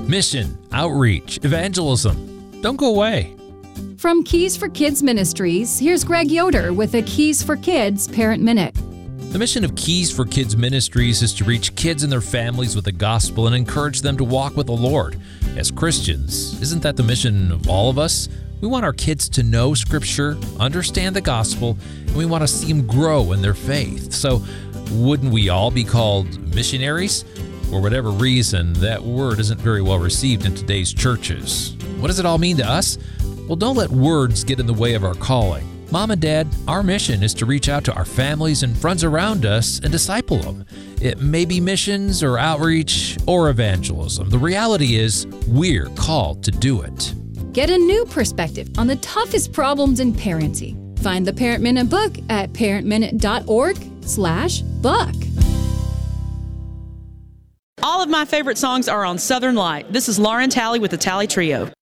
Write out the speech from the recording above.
mission, outreach, evangelism. Don't go away. From Keys for Kids Ministries, here's Greg Yoder with a Keys for Kids Parent Minute. The mission of Keys for Kids Ministries is to reach kids and their families with the gospel and encourage them to walk with the Lord. As Christians, isn't that the mission of all of us? We want our kids to know Scripture, understand the gospel, and we want to see them grow in their faith. So, wouldn't we all be called missionaries? For whatever reason, that word isn't very well received in today's churches. What does it all mean to us? Well, don't let words get in the way of our calling. Mom and Dad, our mission is to reach out to our families and friends around us and disciple them. It may be missions or outreach or evangelism. The reality is, we're called to do it. Get a new perspective on the toughest problems in parenting. Find the Parent Minute book at parentminute.org/book. All of my favorite songs are on Southern Light. This is Lauren Talley with the Talley Trio.